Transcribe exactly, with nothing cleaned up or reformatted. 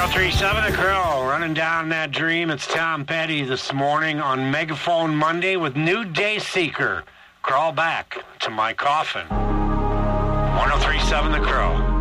oh three point seven The Crow, running down that dream. It's Tom Petty this morning on Megaphone Monday with New Day Seeker. Crawl back to my coffin. one oh three point seven The Crow.